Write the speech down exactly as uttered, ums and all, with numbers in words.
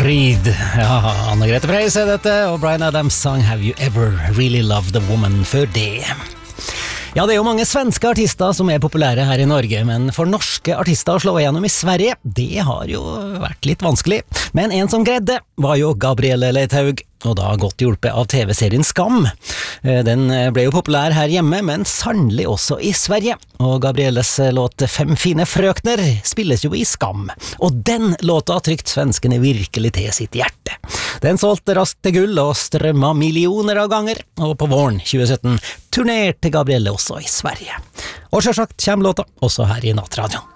Frid. Ja, Anne-Grete Preus er dette, og Bryan Adams sang Have You Ever Really Loved a Woman før det. Ja, det er jo mange svenske artister som er populære her i Norge, men for norske artister å slå igjennom i Sverige, det har jo vært litt vanskelig. Men en som greide var jo Gabrielle Leithaug, og da godt hjulpet av T V-serien Skam. Den ble jo populær her hjemme, men sannelig også i Sverige. Og Gabrielles låt Fem fine frøkner spilles jo i Skam. Og den låta trykt svenskene virkelig til sitt hjerte. Den solgte raskt til gull og strømma millioner av ganger, og på våren tjue sytten turnerte Gabrielle også i Sverige. Og selvsagt kommer låta også her i Nattradioen.